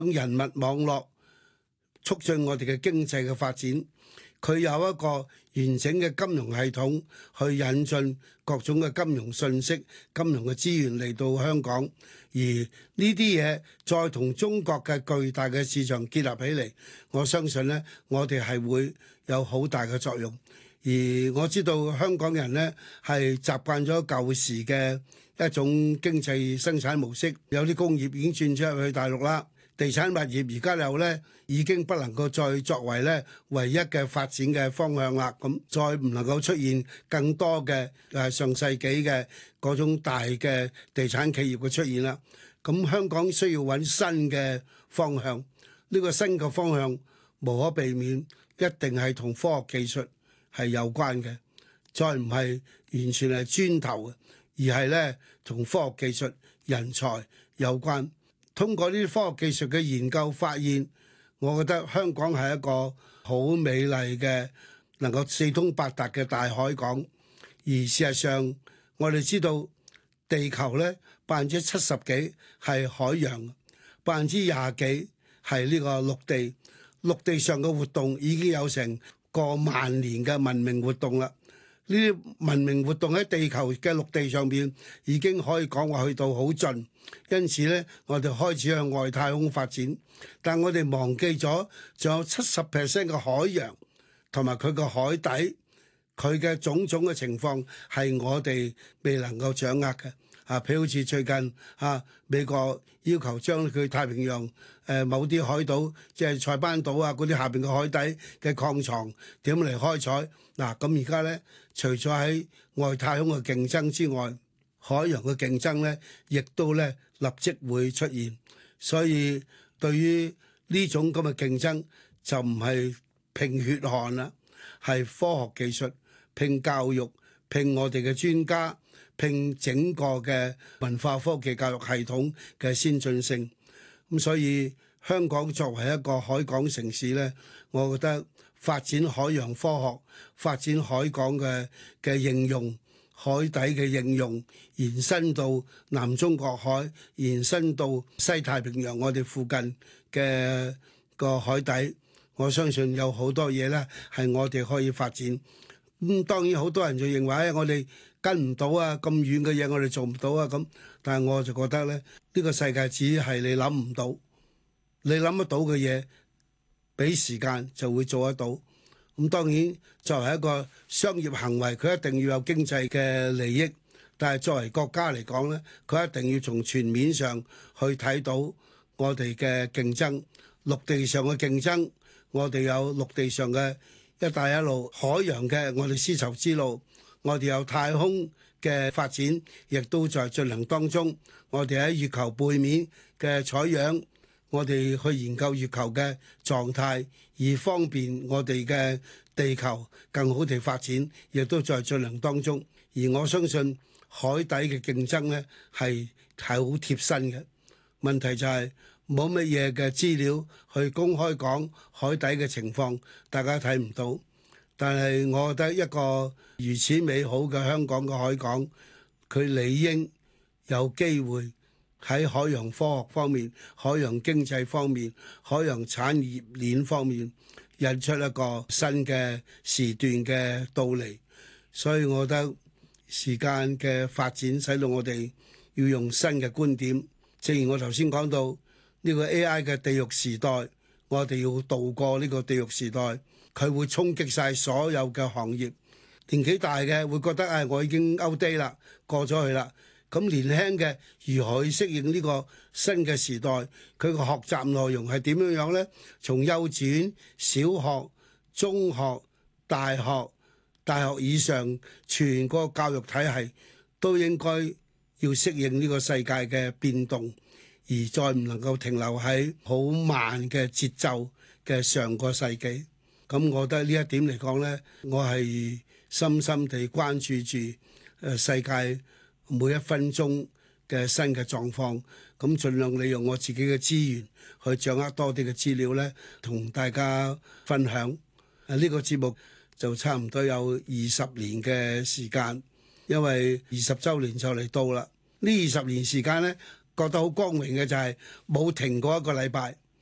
人物網絡促進我哋嘅經濟嘅發展。佢有一個完整嘅金融系統去引進各種嘅金融信息、金融嘅資源嚟到香港，而呢啲嘢再同中國嘅巨大嘅市場結合起嚟，我相信呢，我哋係會有好大嘅作用。而我知道香港人呢係習慣咗舊時嘅一種經濟生產模式，有啲工業已經轉咗入去大陸啦。地產物業而家又咧已經不能夠再作為咧唯一嘅發展嘅方向啦，咁再唔能夠出現更多嘅上世紀嘅嗰種大嘅地產企業嘅出現啦。咁香港需要揾新嘅方向，呢個新嘅方向無可避免，一定係同科學技術係有關嘅，再唔係完全係磚頭，而係咧同科學技術人才有關。通過呢啲科學技術嘅研究發現，我覺得香港係一個好美麗嘅能夠四通八達嘅大海港。而事實上，我哋知道地球呢70%幾係海洋，20%幾係呢個陸地。陸地上嘅活動已經有成過萬年嘅文明活動啦。呢啲文明活動喺地球嘅陸地上邊已經可以講話去到好盡，因此呢，我哋開始向外太空發展，但我哋忘記咗仲有70% 嘅海洋同埋佢個海底，佢嘅種種嘅情況係我哋未能夠掌握嘅。譬如好似最近美國要求將佢太平洋某啲海島，即係塞班島啊嗰啲下邊嘅海底嘅礦床點嚟開採。咁而家呢，除咗喺外太空嘅競爭之外，海洋嘅競爭呢亦都呢立即會出現。所以對於呢種咁嘅競爭，就唔係拼血汗啦，係科學技術、拼教育、拼我哋嘅專家、拼整個嘅文化科技教育系統嘅先進性。咁所以香港作為一個海港城市呢，我覺得發展海洋科學、發展海港嘅應用、海底嘅應用，延伸到南中國海，延伸到西太平洋我哋附近嘅個海底，我相信有好多嘢呢係我哋可以發展。當然好多人就認為我哋跟唔到啊，咁遠嘅嘢我哋做唔到啊咁。但係我就覺得呢，呢個世界只係你諗唔到，你諗得到嘅嘢，俾時間就會做得到。咁當然作為一個商業行為，佢一定要有經濟嘅利益。但係作為國家嚟講呢，佢一定要從全面上去睇到我哋嘅競爭，陸地上嘅競爭，我哋有陸地上嘅一帶一路，海洋嘅我哋絲綢之路，我哋有太空嘅發展，亦都在進行當中。我哋喺月球背面嘅採樣，我哋去研究月球嘅狀態，以方便我哋嘅地球更好地發展，亦都在進行當中。而我相信海底嘅競爭呢係好貼身嘅。問題就係冇乜嘢嘅資料去公開講海底嘅情況，大家睇唔到。但係我覺得一個如此美好嘅香港嘅海港，佢理應有機會喺海洋科學方面、海洋經濟方面、海洋產業鏈方面引出一個新嘅時段嘅到嚟。所以我覺得時間嘅發展使到我哋要用新嘅觀點。正如我頭先講到呢個 AI 嘅地獄時代，我哋要渡過呢個地獄時代。佢會衝擊晒所有嘅行業，年紀大嘅會覺得我已經 outdate 啦，過咗去啦。咁年輕嘅如何去適應呢個新嘅時代？佢個學習內容係點樣樣呢？從幼稚園、小學、中學、大學、大學以上，全個教育體系都應該要適應呢個世界嘅變動，而再唔能夠停留喺好慢嘅節奏嘅上個世紀。咁我覺得呢一點嚟講呢，我係深深地關注住世界每一分鐘嘅新嘅狀況，咁盡量利用我自己嘅資源去掌握多啲嘅資料呢，同大家分享。呢個節目就差唔多有20年嘅時間，因為20週年就嚟到啦。呢20年時間呢，覺得好光榮嘅就係冇停過一個禮拜。